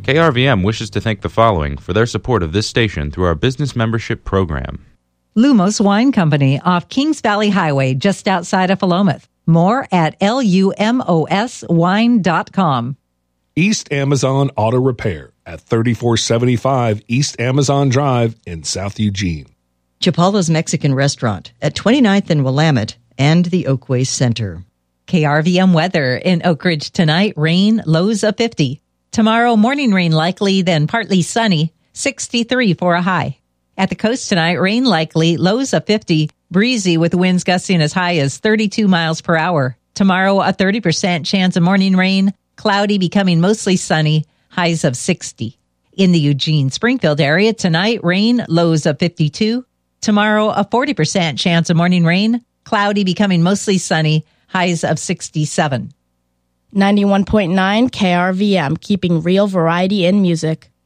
KRVM wishes to thank the following for their support of this station through our business membership program. Lumos Wine Company off Kings Valley Highway, just outside of Philomath. More at lumoswine.com. East Amazon Auto Repair at 3475 East Amazon Drive in South Eugene. Chapala's Mexican Restaurant at 29th and Willamette and the Oakway Center. KRVM weather in Oak Ridge tonight, rain, lows of 50. Tomorrow, morning rain likely, then partly sunny, 63 for a high. At the coast tonight, rain likely, lows of 50, breezy with winds gusting as high as 32 miles per hour. Tomorrow, a 30% chance of morning rain, cloudy becoming mostly sunny, highs of 60. In the Eugene-Springfield area, tonight, rain, lows of 52. Tomorrow, a 40% chance of morning rain, cloudy becoming mostly sunny, highs of 67. 91.9 KRVM, keeping real variety in music.